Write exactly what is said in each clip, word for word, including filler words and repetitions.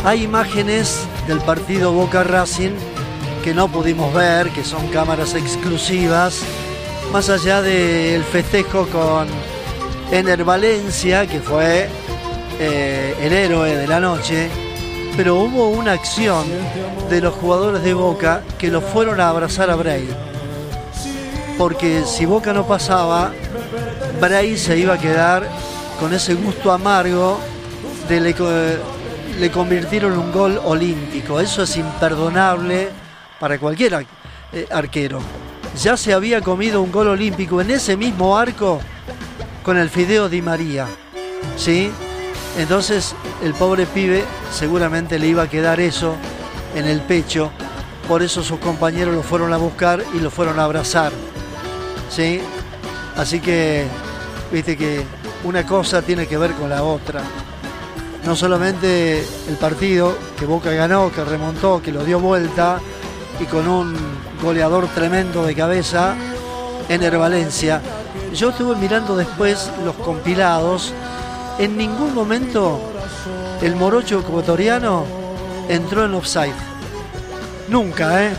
Hay imágenes del partido Boca Racing que no pudimos ver, que son cámaras exclusivas, más allá del festejo con Ener Valencia, que fue eh, el héroe de la noche, pero hubo una acción de los jugadores de Boca que lo fueron a abrazar a Bray, porque si Boca no pasaba, Bray se iba a quedar con ese gusto amargo de le, le convirtieron en un gol olímpico. Eso es imperdonable para cualquier ar, eh, arquero. Ya se había comido un gol olímpico en ese mismo arco con el Fideo Di María, ¿sí? Entonces el pobre pibe seguramente le iba a quedar eso en el pecho, por eso sus compañeros lo fueron a buscar y lo fueron a abrazar, ¿sí? Así que, viste que una cosa tiene que ver con la otra. No solamente el partido que Boca ganó, que remontó, que lo dio vuelta, y con un goleador tremendo de cabeza, Ener Valencia. Yo estuve mirando después los compilados. En ningún momento el morocho ecuatoriano entró en offside. Nunca, ¿eh?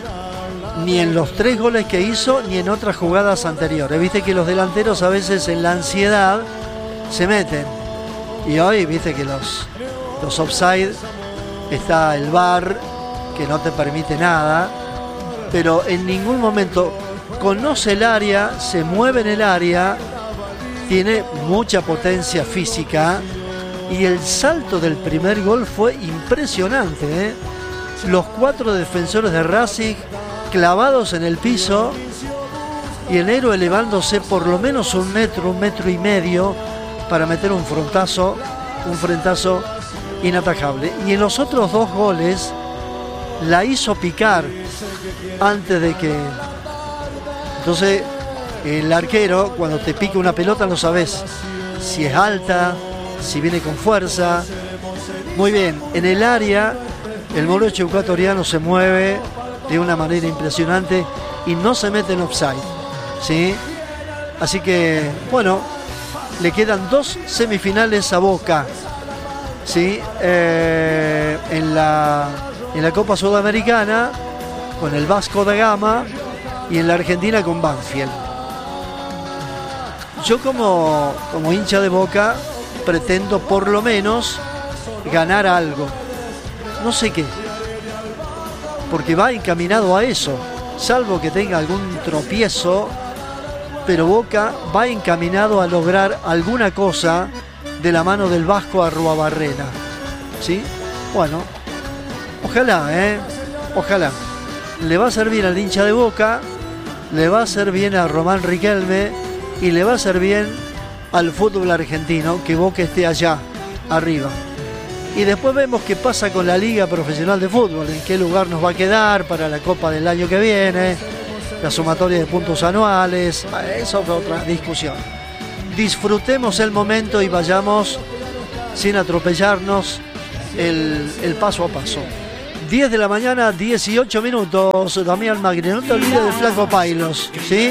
Ni en los tres goles que hizo, ni en otras jugadas anteriores. Viste que los delanteros a veces en la ansiedad se meten. Y hoy, viste que los, los offside, está el V A R, que no te permite nada. Pero en ningún momento conoce el área, se mueve en el área, tiene mucha potencia física. Y el salto del primer gol fue impresionante, ¿eh? Los cuatro defensores de Racing clavados en el piso y el héroe elevándose por lo menos un metro, un metro y medio para meter un frontazo, un frentazo inatajable. Y en los otros dos goles la hizo picar antes de que... Entonces el arquero, cuando te pica una pelota, no sabes si es alta, si viene con fuerza. Muy bien, en el área el morocho ecuatoriano se mueve de una manera impresionante y no se mete en offside, ¿sí? Así que, bueno, le quedan dos semifinales a Boca, ¿sí? Eh, en, la, en la Copa Sudamericana con el Vasco da Gama y en la Argentina con Banfield. Yo como, como hincha de Boca pretendo por lo menos ganar algo, no sé qué, porque va encaminado a eso, salvo que tenga algún tropiezo, pero Boca va encaminado a lograr alguna cosa de la mano del Vasco Arruabarrena, ¿sí? Bueno, ojalá, ¿eh? Ojalá. Le va a hacer bien al hincha de Boca, le va a hacer bien a Román Riquelme y le va a hacer bien al fútbol argentino que Boca esté allá, arriba. Y después vemos qué pasa con la Liga Profesional de Fútbol, en qué lugar nos va a quedar para la Copa del año que viene, la sumatoria de puntos anuales, eso es otra discusión. Disfrutemos el momento y vayamos sin atropellarnos el, el paso a paso. diez de la mañana, dieciocho minutos, Damián Magri, no te olvides del Flaco Pailos, ¿sí?